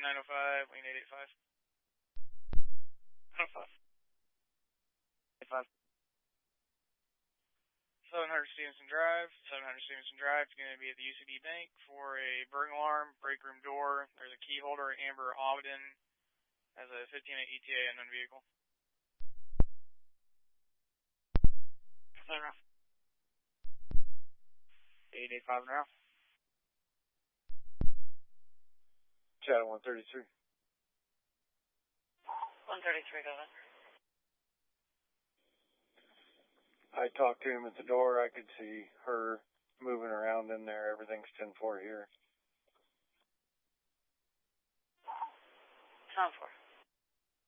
905, lean 885. 905. 85. 700 Stevenson Drive. 700 Stevenson Drive is going to be at the UCB Bank for a burglar alarm, break room door. There's a key holder, Amber Auden, has a 15 ETA unknown vehicle. 885 now. Channel 133. 133, go ahead. I talked to him at the door. I could see her moving around in there. Everything's 10-4 here. 10-4.